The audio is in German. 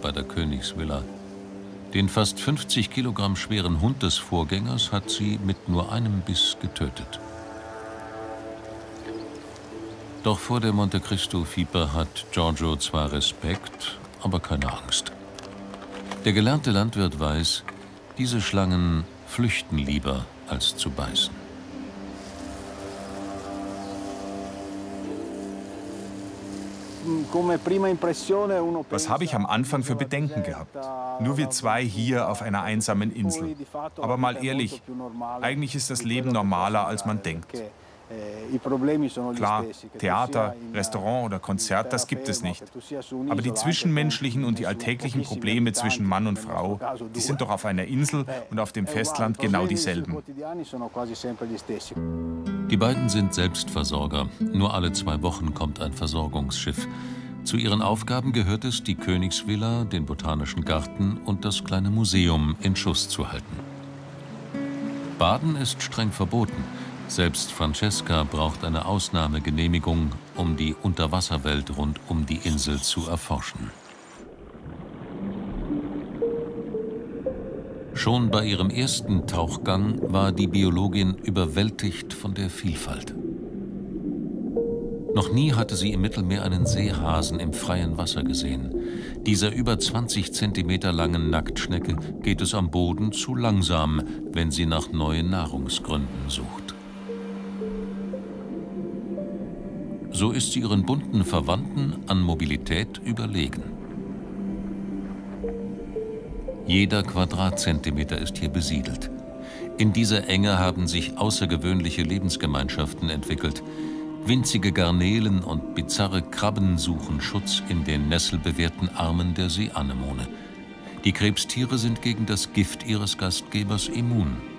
bei der Königsvilla. Den fast 50 Kilogramm schweren Hund des Vorgängers hat sie mit nur einem Biss getötet. Doch vor der Monte Cristo Viper hat Giorgio zwar Respekt, aber keine Angst. Der gelernte Landwirt weiß, diese Schlangen flüchten lieber, als zu beißen. Was habe ich am Anfang für Bedenken gehabt? Nur wir zwei hier auf einer einsamen Insel. Aber mal ehrlich, eigentlich ist das Leben normaler, als man denkt. Klar, Theater, Restaurant oder Konzert, das gibt es nicht. Aber die zwischenmenschlichen und die alltäglichen Probleme zwischen Mann und Frau, die sind doch auf einer Insel und auf dem Festland genau dieselben. Die beiden sind Selbstversorger. Nur alle 2 Wochen kommt ein Versorgungsschiff. Zu ihren Aufgaben gehört es, die Königsvilla, den Botanischen Garten und das kleine Museum in Schuss zu halten. Baden ist streng verboten. Selbst Francesca braucht eine Ausnahmegenehmigung, um die Unterwasserwelt rund um die Insel zu erforschen. Schon bei ihrem ersten Tauchgang war die Biologin überwältigt von der Vielfalt. Noch nie hatte sie im Mittelmeer einen Seehasen im freien Wasser gesehen. Dieser über 20 Zentimeter langen Nacktschnecke geht es am Boden zu langsam, wenn sie nach neuen Nahrungsgründen sucht. So ist sie ihren bunten Verwandten an Mobilität überlegen. Jeder Quadratzentimeter ist hier besiedelt. In dieser Enge haben sich außergewöhnliche Lebensgemeinschaften entwickelt. Winzige Garnelen und bizarre Krabben suchen Schutz in den nesselbewehrten Armen der Seeanemone. Die Krebstiere sind gegen das Gift ihres Gastgebers immun.